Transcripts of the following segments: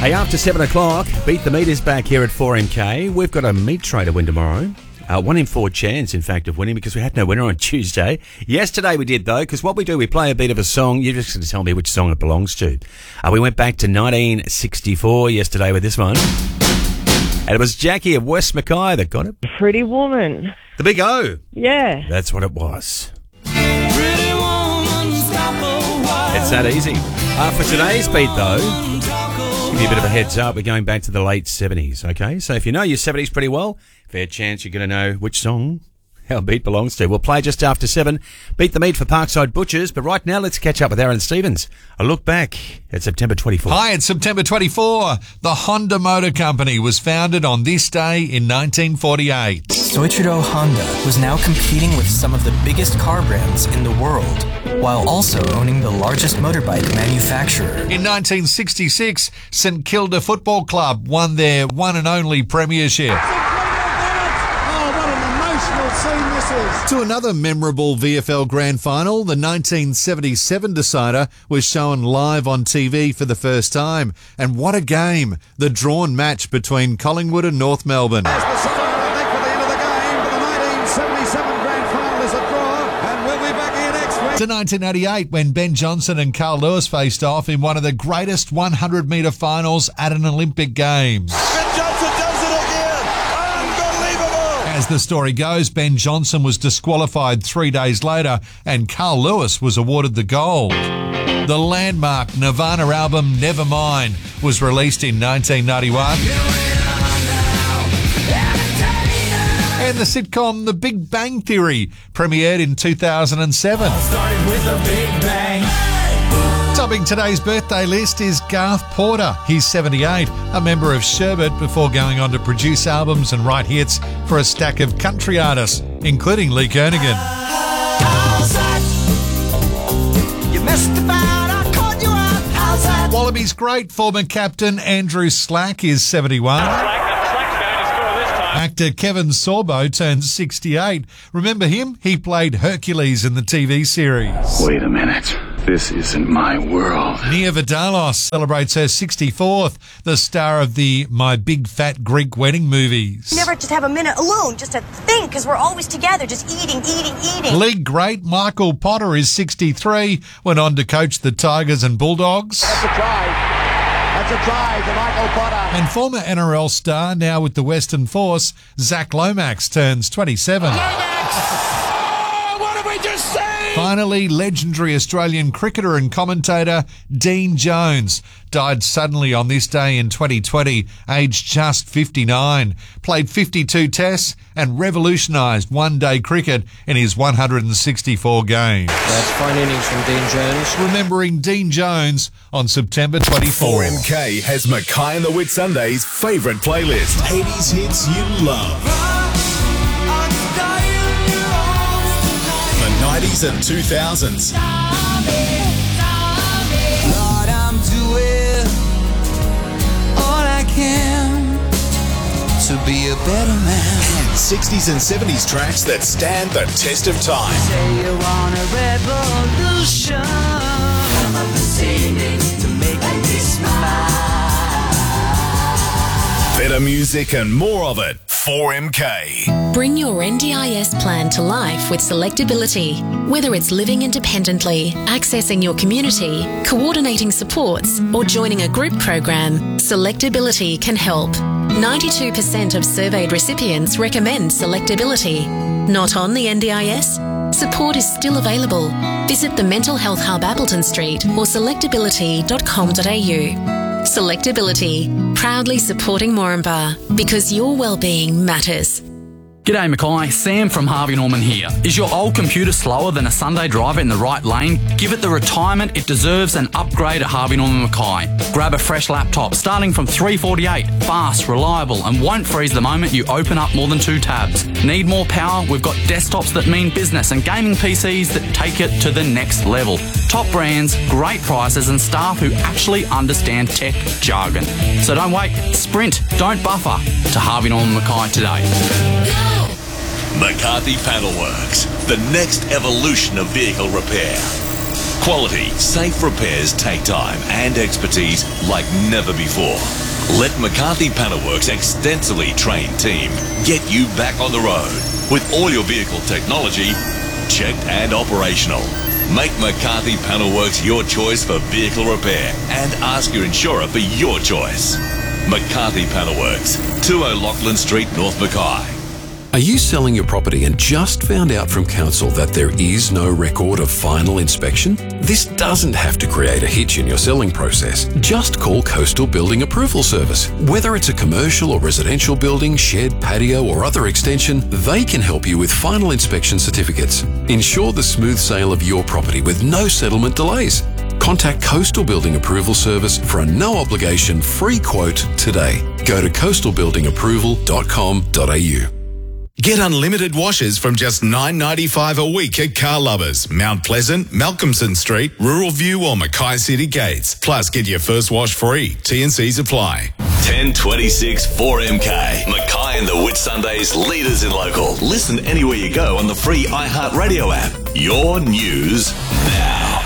Hey, after 7 o'clock, Beat the Meat is back here at 4MK. We've got a meat tray to win tomorrow. 1 in 4 chance, in fact, of winning because we had no winner on Tuesday. Yesterday we did, though, because what we do, we play a beat of a song. You're just going to tell me which song it belongs to. We went back to 1964 yesterday with this one. And it was Jackie of West Mackay that got it. Pretty Woman. The Big O. Yeah. That's what it was. Pretty woman, stop a while. It's that easy. For today's beat, though, give you a bit of a heads up. We're going back to the late 70s, okay? So if you know your 70s pretty well, fair chance you're going to know which song our beat belongs to. We'll play just after 7. Beat the Meat for Parkside Butchers. But right now, let's catch up with Aaron Stevens. A look back at September 24. Hi, it's September 24. The Honda Motor Company was founded on this day in 1948. Soichiro Honda was now competing with some of the biggest car brands in the world, while also owning the largest motorbike manufacturer. In 1966, St Kilda Football Club won their one and only premiership. To another memorable VFL Grand Final, the 1977 decider was shown live on TV for the first time. And what a game! The drawn match between Collingwood and North Melbourne. As the siren, I think, for the end of the game, but the 1977 Grand Final is a draw, and we'll be back here next week. To 1988, when Ben Johnson and Carl Lewis faced off in one of the greatest 100-metre finals at an Olympic Games. Ben Johnson does it again! Unbelievable! As the story goes, Ben Johnson was disqualified 3 days later and Carl Lewis was awarded the gold. The landmark Nirvana album Nevermind was released in 1991. And the sitcom The Big Bang Theory premiered in 2007. Started with a big bang. Topping today's birthday list is Garth Porter. He's 78, a member of Sherbet before going on to produce albums and write hits for a stack of country artists, including Lee Kernaghan. You messed about, I caught you out. How's that? Wallabies great former captain Andrew Slack is 71. Actor Kevin Sorbo turns 68. Remember him? He played Hercules in the TV series. Wait a minute. This isn't my world. Nia Vardalos celebrates her 64th, the star of the My Big Fat Greek Wedding movies. You never just have a minute alone just to think, because we're always together, just eating. League great Michael Potter is 63, went on to coach the Tigers and Bulldogs. That's a try for Michael Potter. And former NRL star, now with the Western Force, Zach Lomax turns 27. What have we just seen? Finally, legendary Australian cricketer and commentator Dean Jones died suddenly on this day in 2020, aged just 59. Played 52 tests and revolutionised one-day cricket in his 164 games. That's fine innings from Dean Jones. Remembering Dean Jones on September 24. 4MK has Mackay and the Whitsundays' favourite playlist. 80s hits you love. The 90s and 2000s. Lord, I'm doing all I can to be a better man. And 60s and 70s tracks that stand the test of time. Say you want a revolution. Come up this evening to make me smile. Better music and more of it. 4MK. Bring your NDIS plan to life with Selectability. Whether it's living independently, accessing your community, coordinating supports, or joining a group program, Selectability can help. 92% of surveyed recipients recommend Selectability. Not on the NDIS? Support is still available. Visit the Mental Health Hub Appleton Street or selectability.com.au. Selectability, proudly supporting Moranbah, because your well-being matters. G'day Mackay, Sam from Harvey Norman here. Is your old computer slower than a Sunday driver in the right lane? Give it the retirement it deserves and upgrade at Harvey Norman Mackay. Grab a fresh laptop starting from $348, fast, reliable and won't freeze the moment you open up more than 2 tabs. Need more power? We've got desktops that mean business and gaming PCs that take it to the next level. Top brands, great prices and staff who actually understand tech jargon. So don't wait, sprint, don't buffer to Harvey Norman Mackay today. McCarthy Panel Works, the next evolution of vehicle repair. Quality, safe repairs take time and expertise like never before. Let McCarthy Panelworks' extensively trained team get you back on the road with all your vehicle technology checked and operational. Make McCarthy Panelworks your choice for vehicle repair and ask your insurer for your choice. McCarthy Panelworks, 20 Lachlan Street, North Mackay. Are you selling your property and just found out from council that there is no record of final inspection? This doesn't have to create a hitch in your selling process. Just call Coastal Building Approval Service. Whether it's a commercial or residential building, shed, patio or other extension, they can help you with final inspection certificates. Ensure the smooth sale of your property with no settlement delays. Contact Coastal Building Approval Service for a no-obligation free quote today. Go to coastalbuildingapproval.com.au. Get unlimited washes from just $9.95 a week at Car Lovers, Mount Pleasant, Malcolmson Street, Rural View or Mackay City Gates. Plus, get your first wash free. T&Cs apply. 1026 4MK. Mackay and the Whitsundays, leaders in local. Listen anywhere you go on the free iHeartRadio app. Your news now.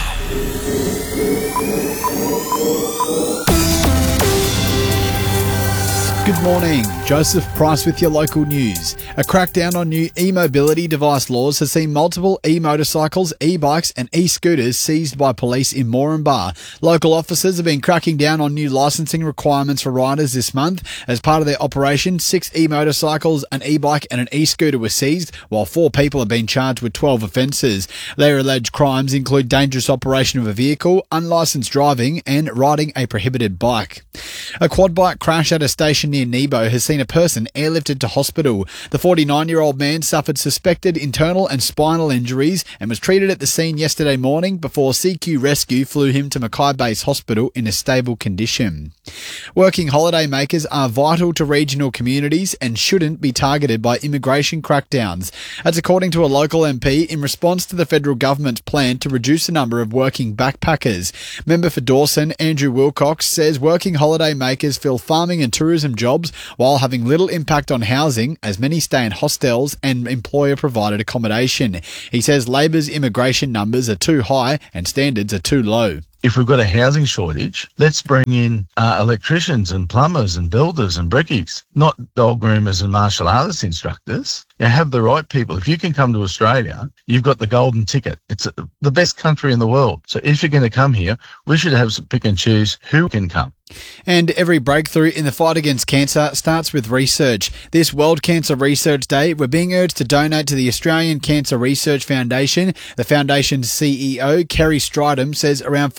Good morning. Joseph Price with your local news. A crackdown on new e-mobility device laws has seen multiple e-motorcycles, e-bikes and e-scooters seized by police in Moranbah. Local officers have been cracking down on new licensing requirements for riders this month. As part of their operation, 6 e-motorcycles, an e-bike and an e-scooter were seized, while 4 people have been charged with 12 offences. Their alleged crimes include dangerous operation of a vehicle, unlicensed driving and riding a prohibited bike. A quad bike crash at a station near Nebo has seen a person airlifted to hospital. The 49-year-old man suffered suspected internal and spinal injuries and was treated at the scene yesterday morning before CQ Rescue flew him to Mackay Base Hospital in a stable condition. Working holiday makers are vital to regional communities and shouldn't be targeted by immigration crackdowns. That's according to a local MP in response to the federal government's plan to reduce the number of working backpackers. Member for Dawson, Andrew Wilcox, says working holiday makers fill farming and tourism jobs while having little impact on housing as many stay in hostels and employer-provided accommodation. He says Labor's immigration numbers are too high and standards are too low. If we've got a housing shortage, let's bring in electricians and plumbers and builders and brickies, not dog groomers and martial arts instructors. You have the right people. If you can come to Australia, you've got the golden ticket. It's the best country in the world. So if you're going to come here, we should have some pick and choose who can come. And every breakthrough in the fight against cancer starts with research. This World Cancer Research Day, we're being urged to donate to the Australian Cancer Research Foundation. The foundation's CEO, Kerry Stridham, says around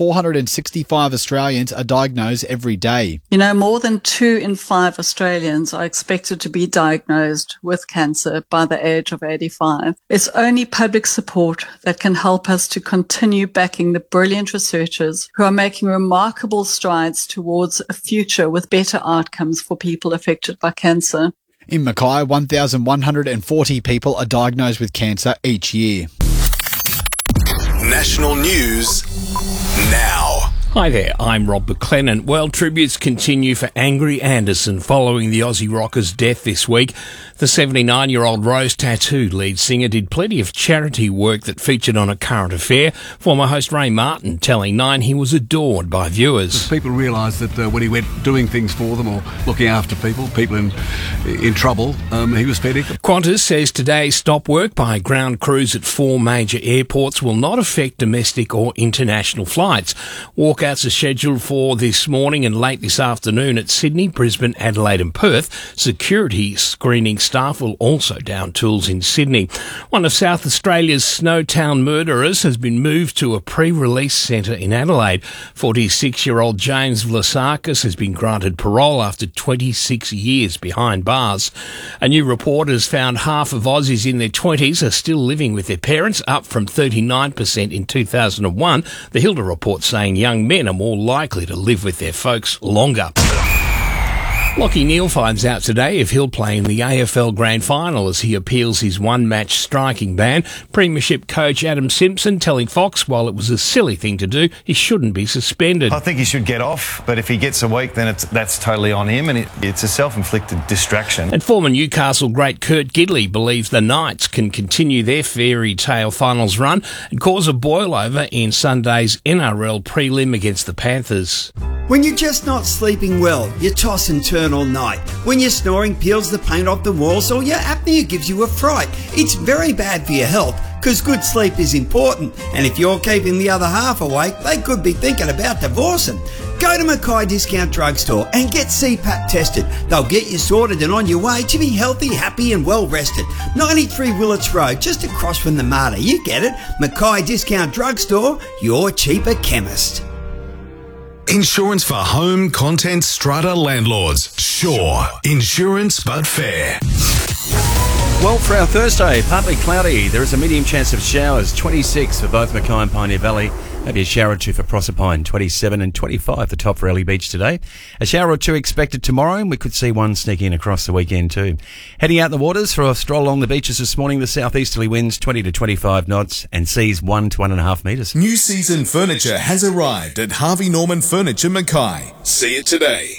465 Australians are diagnosed every day. You know, more than 2 in 5 Australians are expected to be diagnosed with cancer by the age of 85. It's only public support that can help us to continue backing the brilliant researchers who are making remarkable strides towards a future with better outcomes for people affected by cancer. In Mackay, 1,140 people are diagnosed with cancer each year. National news now. Hi there, I'm Rob McLennan. Well, tributes continue for Angry Anderson following the Aussie rocker's death this week. The 79-year-old Rose Tattoo lead singer did plenty of charity work that featured on A Current Affair. Former host Ray Martin telling Nine he was adored by viewers. People realise that when he went doing things for them or looking after people in trouble, he was fair dinkum. Qantas says today's stop work by ground crews at 4 major airports will not affect domestic or international flights. Walkouts are scheduled for this morning and late this afternoon at Sydney, Brisbane, Adelaide and Perth. Security screening staff will also down tools in Sydney. One of South Australia's Snowtown murderers has been moved to a pre-release centre in Adelaide. 46-year-old James Vlasakis has been granted parole after 26 years behind bars. A new report has found half of Aussies in their 20s are still living with their parents, up from 39% in 2001. The Hilda report saying young men are more likely to live with their folks longer. Lachie Neale finds out today if he'll play in the AFL Grand Final as he appeals his one-match striking ban. Premiership coach Adam Simpson telling Fox while it was a silly thing to do, he shouldn't be suspended. I think he should get off, but if he gets a week, then that's totally on him, and it's a self-inflicted distraction. And former Newcastle great Kurt Gidley believes the Knights can continue their fairy tale finals run and cause a boil-over in Sunday's NRL prelim against the Panthers. When you're just not sleeping well, you toss and turn all night. When your snoring peels the paint off the walls or your apnea gives you a fright. It's very bad for your health, because good sleep is important. And if you're keeping the other half awake, they could be thinking about divorcing. Go to Mackay Discount Drugstore and get CPAP tested. They'll get you sorted and on your way to be healthy, happy and well rested. 93 Willits Road, just across from the Marta. You get it. Mackay Discount Drugstore, your cheaper chemist. Insurance for home, content, strata landlords. Sure. Insurance but fair. Well, for our Thursday, partly cloudy. There is a medium chance of showers. 26 for both Mackay and Pioneer Valley. Maybe a shower or two for Proserpine. 27 and 25 the top for Early Beach today. A shower or two expected tomorrow, and we could see one sneak in across the weekend too. Heading out the waters for a stroll along the beaches this morning, the southeasterly winds 20 to 25 knots and seas 1 to 1.5 metres. New season furniture has arrived at Harvey Norman Furniture Mackay. See it today.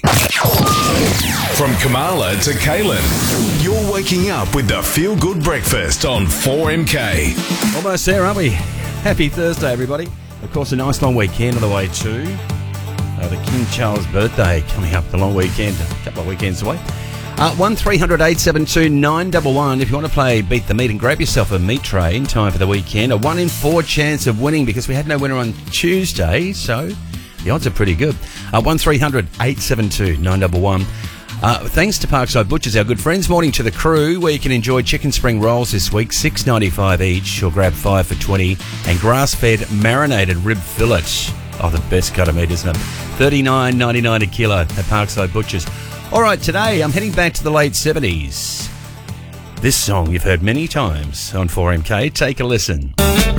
From Kamala to Kaylin, you're waking up with the Feel Good Breakfast on 4MK. Almost there, aren't we? Happy Thursday, everybody. Of course, a nice long weekend on the way too. The King Charles birthday coming up, the long weekend, a couple of weekends away. 1300 872 911 if you want to play Beat the Meat and grab yourself a meat tray in time for the weekend. A 1 in 4 chance of winning because we had no winner on Tuesday, so the odds are pretty good. 1300 872 911. Thanks to Parkside Butchers, our good friends. Morning to the crew, where you can enjoy chicken spring rolls this week, $6.95 each, or grab 5 for $20, and grass-fed marinated rib fillet. Oh, the best cut of meat, isn't it? $39.99 a kilo at Parkside Butchers. All right, today I'm heading back to the late 70s. This song you've heard many times on 4MK. Take a listen.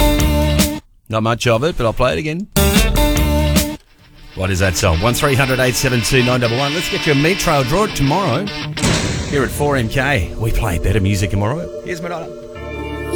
Not much of it, but I'll play it again. What is that song? 1300 872 911. Let's get you a meat trail. Draw it tomorrow. Here at 4MK, we play better music tomorrow. Here's Madonna.